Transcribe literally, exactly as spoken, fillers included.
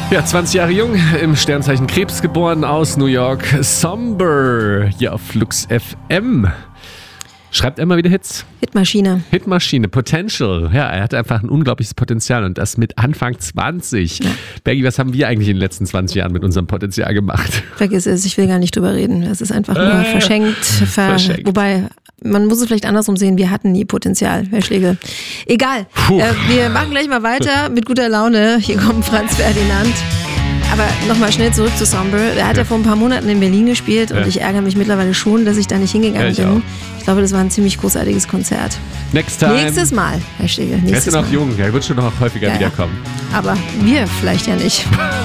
Ja, zwanzig Jahre jung, im Sternzeichen Krebs geboren, aus New York. Somber, hier auf Flux F M. Schreibt immer wieder Hits. Hitmaschine. Hitmaschine, Potential. Ja, er hat einfach ein unglaubliches Potenzial und das mit Anfang zwanzig. Ja. Bergi, was haben wir eigentlich in den letzten zwanzig Jahren mit unserem Potenzial gemacht? Vergiss es, ich will gar nicht drüber reden. Es ist einfach nur äh, verschenkt, ver- verschenkt. Wobei, man muss es vielleicht andersrum sehen, wir hatten nie Potenzial, Herr Schlegel. Egal, äh, wir machen gleich mal weiter mit guter Laune. Hier kommt Franz Ferdinand. Aber nochmal schnell zurück zu Somber. Er hat ja. ja vor ein paar Monaten in Berlin gespielt und ja. ich ärgere mich mittlerweile schon, dass ich da nicht hingegangen ja, ich bin. Auch. Ich glaube, das war ein ziemlich großartiges Konzert. Next time. Nächstes Mal, Herr Schlegel. Er ist ja noch jung, er wird schon noch häufiger ja, wiederkommen. Aber wir vielleicht ja nicht.